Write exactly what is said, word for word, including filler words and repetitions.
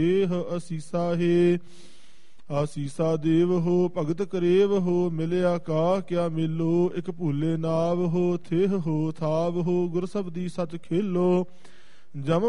ਅਸੀਸਾ ਹੈ। ਆਸੀਸਾ ਦੇਵ ਹੋ ਭਗਤ ਕਰੇਵ ਹੋ, ਮਿਲਿਆ ਕਾ ਕਿਆ ਮਿਲੋ, ਇੱਕ ਭੂਲੇ ਨਾਵ ਹੋ ਥਿਹ ਹੋ ਥਾਵ ਹੋ, ਗੁਰ ਸਬਦੀ ਸਤ ਖੇਲੋ। ਜਮ